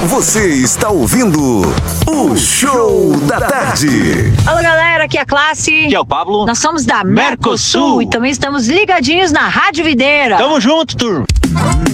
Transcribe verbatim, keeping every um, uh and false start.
Você está ouvindo o Show da Tarde. Alô, galera, aqui é a Classe. Aqui é o Pablo. Nós somos da Mercosul, Mercosul. e também estamos ligadinhos na Rádio Videira. Tamo junto, turma.